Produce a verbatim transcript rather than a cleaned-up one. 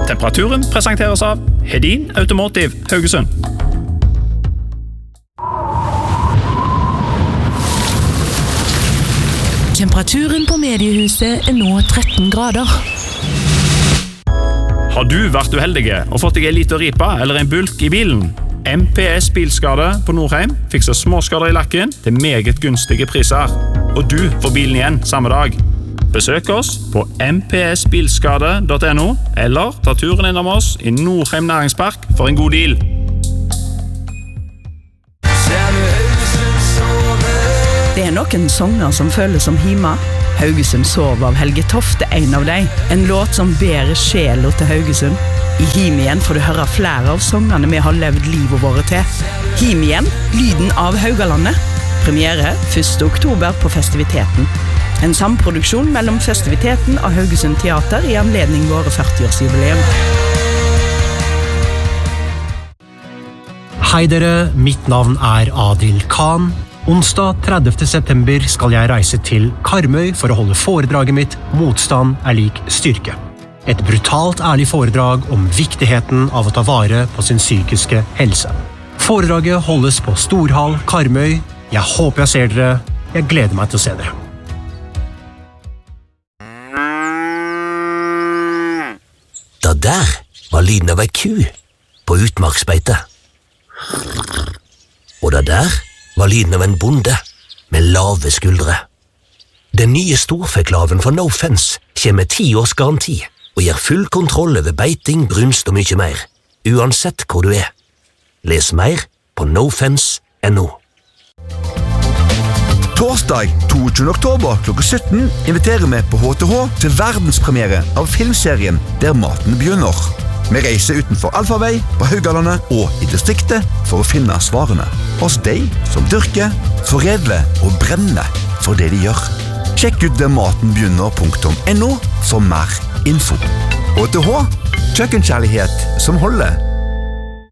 Temperaturen presenteres av Hedin Automotive Haugesund. Temperaturen på mediehuset er nå tretten grader. Har du vært uheldige og fått deg en liten ripa eller en bulk i bilen? M P S Bilskade på Nordheim fikser småskader i lakken til meget gunstige priser. Og du får bilen igjen samme dag. Besøk oss på m p s bilskade punktum n o eller ta turen innom oss i Nordheim Næringspark for en god deal. Det er noen sanger som føles som hima. Haugesund sov av Helge Toft er en av dem. En låt som bærer sjela til Haugesund. I Him igjen får du høre flere av sangene vi har levd livet våre til. Him igjen, lyden av Haugalandet. Premiere første oktober på festiviteten. En samproduksjon mellom festiviteten og Haugesund Teater i anledning våre førti-årsjubileum. Hei dere, mitt navn er Adil Khan. Onsdag tredivte september skal jeg reise til Karmøy for å holde foredraget mitt «Motstand er lik styrke». Et brutalt ærlig foredrag om viktigheten av å ta vare på sin psykiske helse. Foredraget holdes på Storhall, Karmøy. Jeg håper jeg ser dere. Jeg gleder meg til å se dere. Da der var lyden av ei ku på utmarksbeite. Og da der var lyden av en bonde med lave skuldre. Den nye storfeklaven fra No Fence kommer med ti års garanti og gir full kontroll over beiting, brunst og mye mer, uansett hvor du er. Les mer på no fence punktum no. Torsdag toogtyvende oktober klokka sytten inviterer vi på H T H til verdenspremiere av filmserien Der maten begynner. Vi reiser utenfor Alfavei, på Haugalandet og i distriktet for å finne svarene hos de som dyrker, foredler og brenner for det de gjør. Sjekk ut der maten begynner punktum n o for mer info. H T H, kjøkkenkjærlighet som holder.